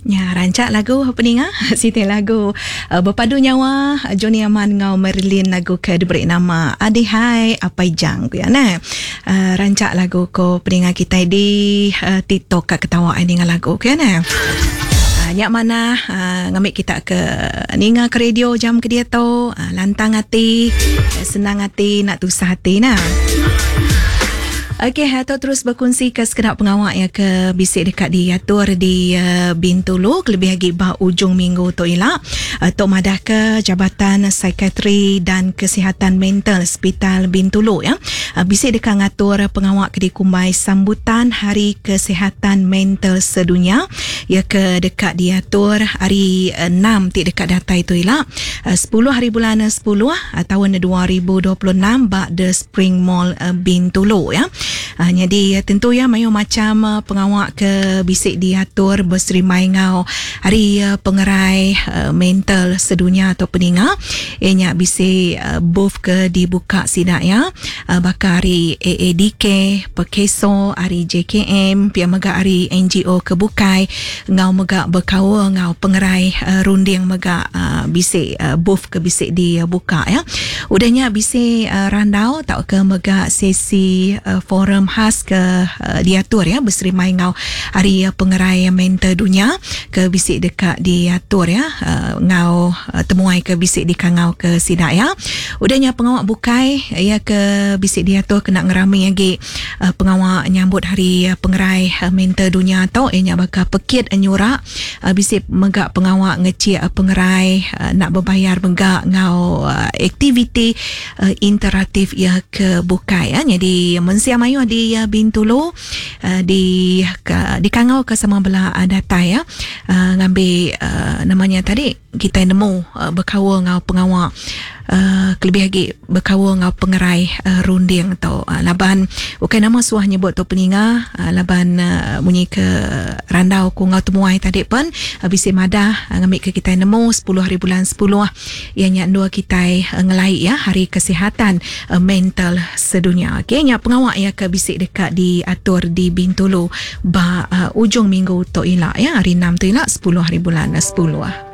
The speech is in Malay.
Ya, rancak lagu apa ni Siti lagu berpadu nyawa Johnny Aman ngau Marilyn lagu ke diberi nama Adihai Apai Jang ku ya nah. Rancak lagu ko peningat kita di TikTok kat ketawa dengan lagu ku ya nah. Nyak mana ngambil kita ke ninga ke radio jam ke dia tu lantang hati, senang hati, nak tusah hati nah. Okey, atau terus berkongsi ke sekedap pengawak ya ke bisik dekat di atur di Bintulu lebih lagi bah ujung minggu tu ialah Tok Madah ke Jabatan Psikiatri dan Kesihatan Mental Hospital Bintulu ya. Bisik dekat ngatur pengawak ke di Kumbai sambutan Hari Kesihatan Mental Sedunia ya ke dekat diatur hari 6 dekat data itu ialah 10 hari bulan 10 tahun 2026 bak The Spring Mall Bintulu ya. Jadi tentu ya mayu macam pengawak ke bisik diatur berserimai ngau hari pengerai mental sedunia atau peninga ianya bisik booth ke dibuka sidak ya bakal hari AADK Perkeso hari JKM pihak megak hari NGO kebukai ngau megak berkawa ngau pengerai runding megak bisik booth ke bisik dibuka ya udahnya bisik randau tak ke megak sesi forum khas ke diatur ya berserimai ngau hari pengerai mental dunia ke bisik dekat diatur ya ngau temuai ke bisik di kangau ke sidak ya udahnya pengawak bukai ya ke bisik diatur kena ngerami lagi pengawak nyambut hari pengerai mental dunia atau ianya bakal pekit nyurak bisik megak pengawak ngecik pengerai nak berbayar megak ngau aktiviti interaktif ya ke bukai ya jadi mensia mayu di Bintulu di kangau ke sama belah data ya ngambil namanya tadi kita nemu berkawa ngau pengawak kelebih lagi berkawa ngau pengerai runding atau laban bukan nama suah nyebut tu peninga laban bunyi ke randau ku ngau temuai tadi pun bisi madah ngambil ke kita nemu 10 hari bulan 10 ianya dua kita ngelai ya hari kesihatan mental sedunia okey nya pengawak ya ke bisik dekat diatur di Bintulu ba ujung minggu tu ialah ya hari 6 tu ialah 10 hari bulan 10